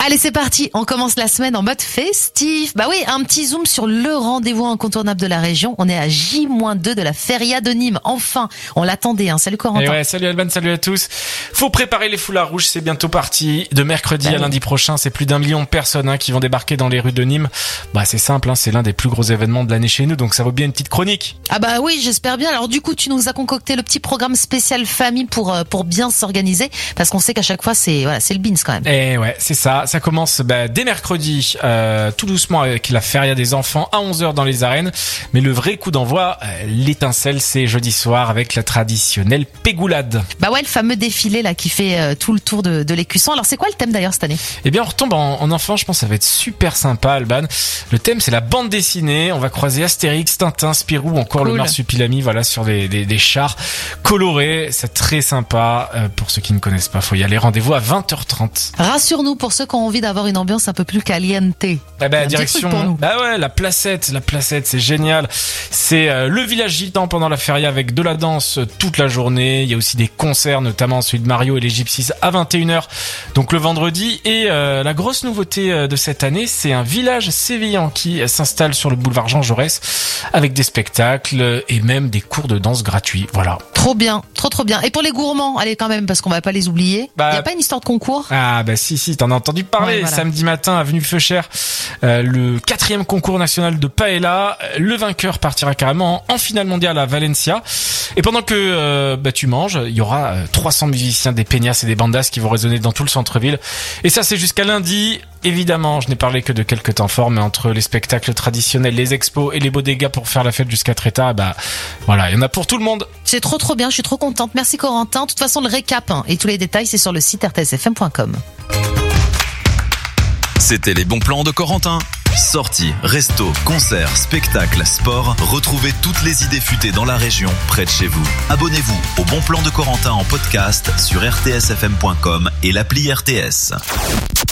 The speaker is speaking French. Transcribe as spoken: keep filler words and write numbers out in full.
Allez, c'est parti. On commence la semaine en mode festif. Bah oui, un petit zoom sur le rendez-vous incontournable de la région. On est à J moins deux de la Feria de Nîmes. Enfin, on l'attendait. Hein. Salut Corentin. Et ouais, salut Alban, salut à tous. Faut préparer les foulards rouges. C'est bientôt parti. De mercredi bah à oui. lundi prochain, c'est plus d'un million de personnes hein, qui vont débarquer dans les rues de Nîmes. Bah c'est simple, hein, c'est l'un des plus gros événements de l'année chez nous. Donc ça vaut bien une petite chronique. Ah bah oui, j'espère bien. Alors du coup, tu nous as concocté le petit programme spécial famille pour pour bien s'organiser, parce qu'on sait qu'à chaque fois c'est voilà, c'est le beans quand même. Et ouais, c'est ça. Ça commence bah, dès mercredi, euh, tout doucement avec la feria des enfants à onze heures dans les arènes. Mais le vrai coup d'envoi, euh, l'étincelle, c'est jeudi soir avec la traditionnelle pégoulade. Bah ouais, le fameux défilé là qui fait euh, tout le tour de, de l'écusson. Alors c'est quoi le thème d'ailleurs cette année ? Eh bien, on retombe en, en enfant. Je pense que ça va être super sympa, Alban. Le thème, c'est la bande dessinée. On va croiser Astérix, Tintin, Spirou, ou encore cool. le Marsupilami. Voilà, sur des, des, des chars colorés. C'est très sympa. Euh, pour ceux qui ne connaissent pas, faut y aller. Rendez-vous à vingt heures trente. Rassure-nous pour ceux qui ont envie d'avoir une ambiance un peu plus caliente. Ah bah, direction. Bah ouais, la placette, la placette, c'est génial. C'est euh, le village gitan pendant la feria avec de la danse toute la journée. Il y a aussi des concerts, notamment celui de Mario et les Gypsies à vingt et une heures. Donc le vendredi. Et euh, la grosse nouveauté de cette année, c'est un village sévillan qui s'installe sur le boulevard Jean Jaurès avec des spectacles et même des cours de danse gratuits. Voilà. Trop bien, trop trop bien. Et pour les gourmands, allez quand même, parce qu'on va pas les oublier. Il bah, y a pas une histoire de concours ? Ah bah si si, t'en as entendu parler. Ouais, voilà. Samedi matin, avenue Feuchère, euh, le quatrième concours national de paella. Le vainqueur partira carrément en finale mondiale à Valencia. Et pendant que euh, bah tu manges, il y aura euh, trois cents musiciens, des peñas et des bandas qui vont résonner dans tout le centre-ville. Et ça, c'est jusqu'à lundi. Évidemment, je n'ai parlé que de quelques temps forts, mais entre les spectacles traditionnels, les expos et les bodegas pour faire la fête jusqu'à très tard, bah voilà, il y en a pour tout le monde. C'est trop trop bien, je suis trop contente. Merci Corentin. De toute façon, le récap hein, et tous les détails, c'est sur le site r t s f m point com. C'était les bons plans de Corentin. Sorties, restos, concerts, spectacles, sport. Retrouvez toutes les idées futées dans la région, près de chez vous. Abonnez-vous au Bon Plan de Corentin en podcast sur r t s f m point com et l'appli R T S.